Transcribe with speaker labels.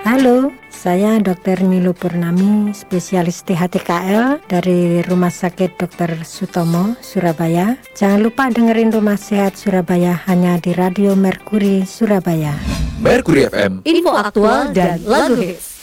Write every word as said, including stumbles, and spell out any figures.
Speaker 1: Halo, saya dokter Nilu Purnami, spesialis T H T K L dari Rumah Sakit dokter Sutomo, Surabaya. Jangan lupa dengerin Rumah Sehat Surabaya hanya di Radio Merkuri Surabaya.
Speaker 2: Merkuri F M,
Speaker 3: info aktual dan lagu hits.